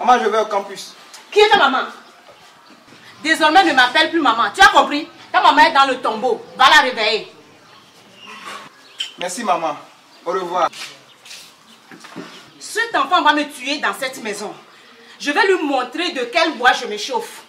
Maman, je vais au campus. Qui est ta maman? Désormais, ne m'appelle plus maman. Tu as compris? Ta maman est dans le tombeau. Va la réveiller. Merci, maman. Au revoir. Cet enfant va me tuer dans cette maison. Je vais lui montrer de quel bois je me chauffe.